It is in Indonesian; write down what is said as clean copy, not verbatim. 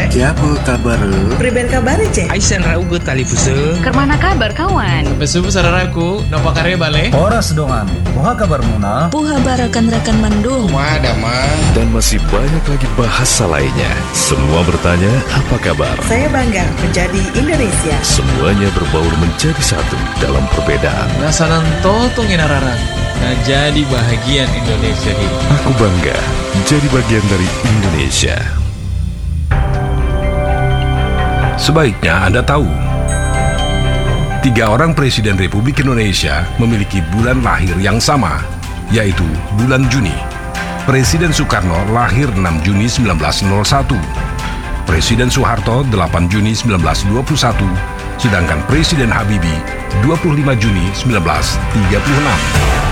Siapa kabar? Priben kabar Ce? Aisyah rauge tali fuse. Kermana kabar kawan? Besubu sararaku, nopo karya bale? Horas dongan, poha kabar muna? Puha barakan-rakan mandung. Dan masih banyak lagi bahasa lainnya. Semua bertanya, apa kabar? Saya bangga menjadi Indonesia. Semuanya berbaur menjadi satu dalam perbedaan. Nasanan totong inararang. Nah jadi bahagian Indonesia ini. Aku bangga jadi bagian dari Indonesia. Sebaiknya Anda tahu, 3 orang Presiden Republik Indonesia memiliki bulan lahir yang sama, yaitu bulan Juni. Presiden Soekarno lahir 6 Juni 1901, Presiden Soeharto 8 Juni 1921, sedangkan Presiden Habibie 25 Juni 1936.